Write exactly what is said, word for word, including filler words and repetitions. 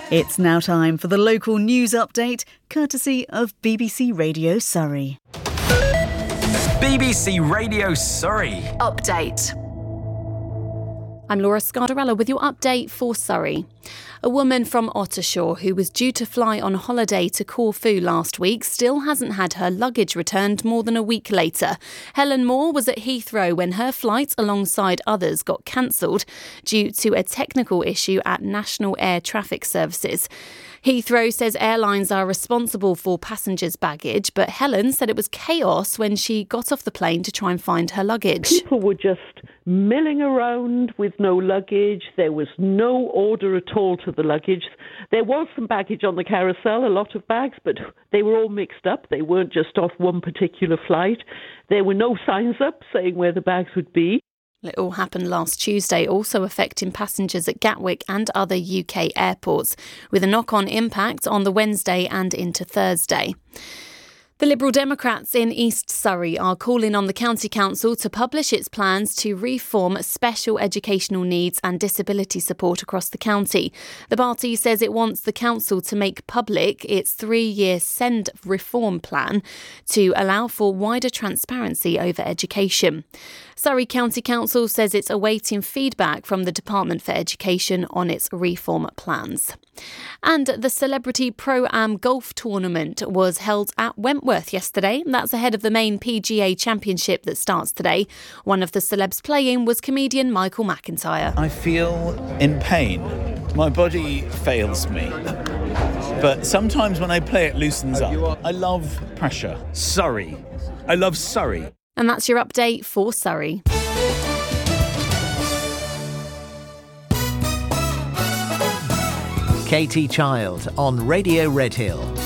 It's now time for the local news update, courtesy of B B C Radio Surrey. B B C Radio Surrey Update. I'm Laura Scardarella with your update for Surrey. A woman from Ottershaw who was due to fly on holiday to Corfu last week still hasn't had her luggage returned more than a week later. Helen Moore was at Heathrow when her flight alongside others got cancelled due to a technical issue at National Air Traffic Services. Heathrow says airlines are responsible for passengers' baggage, but Helen said it was chaos when she got off the plane to try and find her luggage. People were just milling around with no luggage. There was no order at all to the luggage. There was some baggage on the carousel, a lot of bags, but they were all mixed up. They weren't just off one particular flight. There were no signs up saying where the bags would be. It all happened last Tuesday, also affecting passengers at Gatwick and other U K airports, with a knock-on impact on the Wednesday and into Thursday. The Liberal Democrats in East Surrey are calling on the County Council to publish its plans to reform special educational needs and disability support across the county. The party says it wants the council to make public its three-year SEND reform plan to allow for wider transparency over education. Surrey County Council says it's awaiting feedback from the Department for Education on its reform plans. And the Celebrity Pro-Am Golf Tournament was held at Wentworth yesterday. That's ahead of the main P G A Championship that starts today. One of the celebs playing was comedian Michael McIntyre. I feel in pain. My body fails me. But sometimes when I play, it loosens up. I love pressure. Surrey. I love Surrey. And that's your update for Surrey. Katie Child on Radio Redhill.